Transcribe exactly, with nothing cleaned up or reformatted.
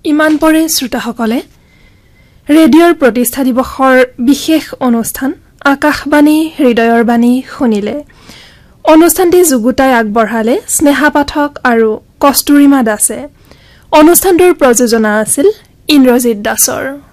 ইমান পৰে শ্ৰোতাসকলে ৰেডিঅ'ৰ প্ৰতিষ্ঠা দিৱসৰ বিশেষ অনুষ্ঠান আকাশবাণী হৃদয়ৰ বাণী শুনিলে। অনুষ্ঠানটি যুগুতাই আগবঢ়ালে স্নেহা পাঠক আৰু কস্তুৰিমা দাসে। অনুষ্ঠানটোৰ প্ৰযোজনা আছিল ইন্দ্ৰজিৎ দাসৰ।